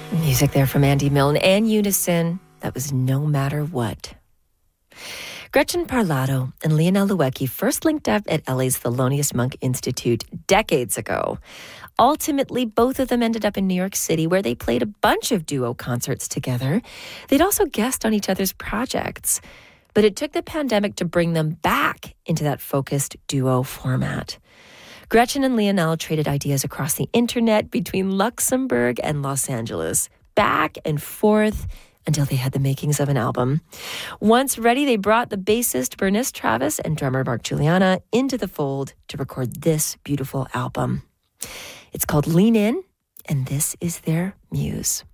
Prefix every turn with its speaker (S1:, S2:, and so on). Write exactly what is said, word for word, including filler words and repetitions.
S1: Music there from Andy Milne and Unison. That was No Matter What. Gretchen Parlato and Lionel Louecki first linked up at L A's Thelonious Monk Institute decades ago. Ultimately, both of them ended up in New York City, where they played a bunch of duo concerts together. They'd also guest on each other's projects. But it took the pandemic to bring them back into that focused duo format. Gretchen and Lionel traded ideas across the internet between Luxembourg and Los Angeles, back and forth until they had the makings of an album. Once ready, they brought the bassist Bernice Travis and drummer Mark Juliana into the fold to record this beautiful album. It's called Lean In, and this is their muse.